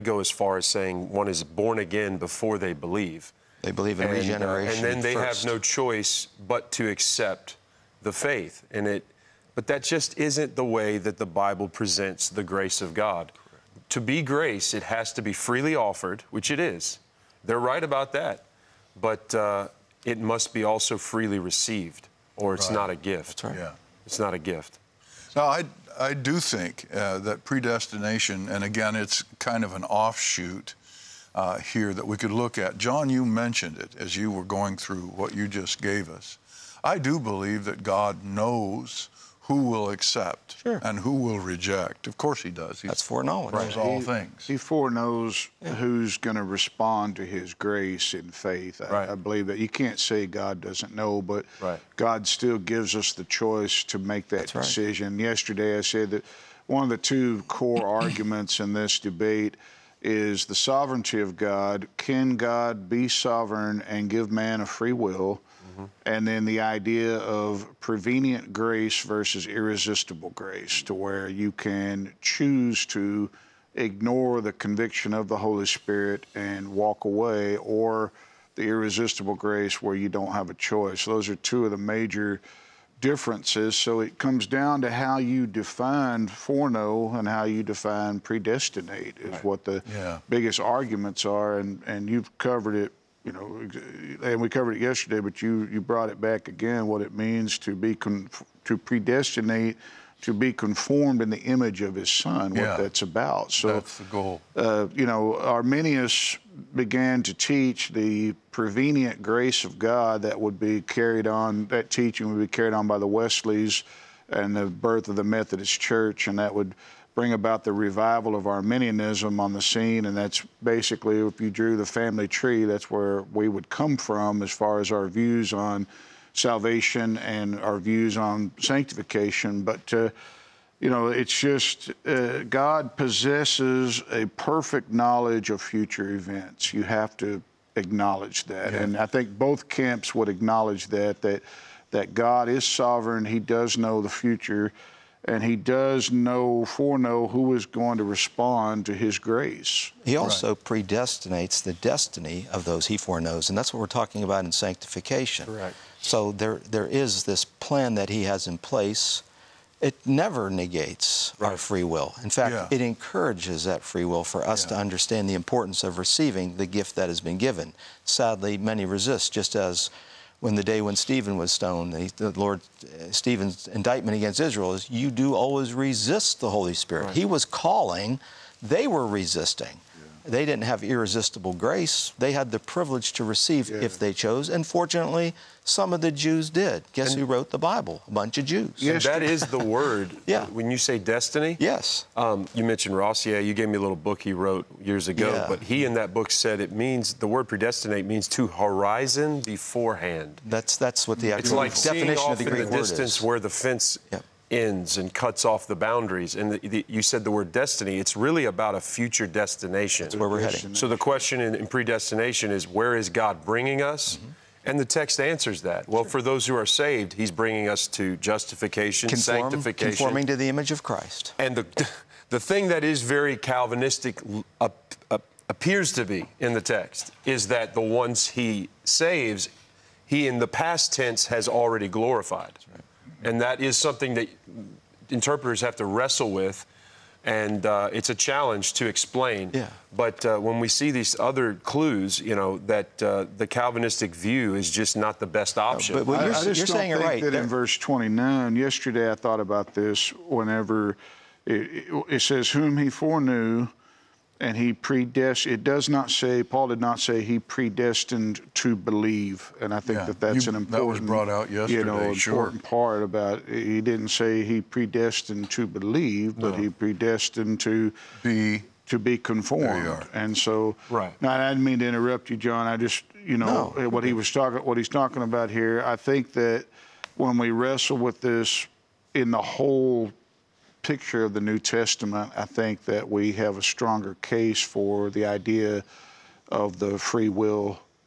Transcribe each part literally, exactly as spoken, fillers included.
go as far as saying one is born again before they believe. They believe in and, regeneration uh, and then they first. have no choice but to accept the faith. And it, but that just isn't the way that the Bible presents the grace of God. Correct. To be grace, it has to be freely offered, which it is. They're right about that. But uh, it must be also freely received, or it's right. not a gift. That's right. Yeah. It's not a gift. Now, I, I do think uh, that predestination, and again, it's kind of an offshoot uh, here that we could look at. John, you mentioned it as you were going through what you just gave us. I do believe that God knows who will accept sure. and who will reject. Of course he does. He That's foreknowledge. knows all he, things. He foreknows yeah. who's going to respond to his grace in faith. I, right. I believe that. You can't say God doesn't know, but right. God still gives us the choice to make that That's decision. Right. Yesterday I said that one of the two core arguments in this debate is the sovereignty of God. Can God be sovereign and give man a free will? Mm-hmm. And then the idea of prevenient grace versus irresistible grace, to where you can choose to ignore the conviction of the Holy Spirit and walk away, or the irresistible grace where you don't have a choice. Those are two of the major differences. So it comes down to how you define foreknow and how you define predestinate is right. what the yeah. biggest arguments are, and, and you've covered it, you know, and we covered it yesterday, but you, you brought it back again, what it means to be, con to predestinate, to be conformed in the image of his son, what yeah. that's about. So that's the goal. Uh, you know, Arminius began to teach the prevenient grace of God that would be carried on, that teaching would be carried on by the Wesleys and the birth of the Methodist Church, and that would bring about the revival of Arminianism on the scene. And that's basically, if you drew the family tree, that's where we would come from as far as our views on salvation and our views on sanctification. But uh, you know, it's just uh, God possesses a perfect knowledge of future events. You have to acknowledge that. Yeah. And I think both camps would acknowledge that, that, that God is sovereign. He does know the future, and he does know, foreknow who is going to respond to his grace. He also right. predestinates the destiny of those he foreknows, and that's what we're talking about in sanctification. Correct. So there, there is this plan that he has in place. It never negates right. our free will. In fact, yeah. it encourages that free will for us yeah. to understand the importance of receiving the gift that has been given. Sadly, many resist, just as when the day when Stephen was stoned, the, the Lord, uh, Stephen's indictment against Israel is, you do always resist the Holy Spirit. Right. He was calling, they were resisting. Yeah. They didn't have irresistible grace. They had the privilege to receive yeah. if they chose, and fortunately, some of the Jews did. Guess and who wrote the Bible? A bunch of Jews. Yes, that is the word. yeah. When you say destiny. Yes. Um, you mentioned Ross. Yeah, you gave me a little book he wrote years ago. Yeah. But he in that book said it means, the word predestinate means to horizon beforehand. That's that's what the actual it's like definition seeing of the off Greek in the word distance is. where the fence yep. ends and cuts off the boundaries. And the, the, you said the word destiny. It's really about a future destination. That's where we're heading. So the question in, in predestination is, where is God bringing us? Mm-hmm. And the text answers that. Well, sure. for those who are saved, he's bringing us to justification, Conform, sanctification. Conforming to the image of Christ. And the, the thing that is very Calvinistic uh, uh, appears to be in the text is that the ones he saves, he in the past tense has already glorified. Right. And that is something that interpreters have to wrestle with. And uh, it's a challenge to explain. Yeah. But uh, when we see these other clues, you know, that uh, the Calvinistic view is just not the best option. No, but, but I, you're, I just you're don't saying think it right. that There. in verse twenty-nine, yesterday I thought about this whenever it, it, it says, whom he foreknew, and he predestined. It does not say, Paul did not say he predestined to believe. And I think yeah. that that's you, an important, that was brought out yesterday, you know, sure. important part about, he didn't say he predestined to believe, but no. he predestined to be to be conformed. And so, right. now I didn't mean to interrupt you, John. I just, you know, no. what he was talking, what he's talking about here, I think that when we wrestle with this in the whole picture of the New Testament, I think that we have a stronger case for the idea of the free will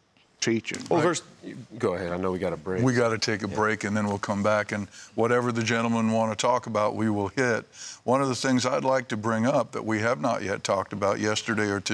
teaching. Well, verse, go ahead. I know we got a break. We got to take a break, and then we'll come back, and whatever the gentlemen want to talk about, we will hit. One of the things I'd like to bring up that we have not yet talked about yesterday or today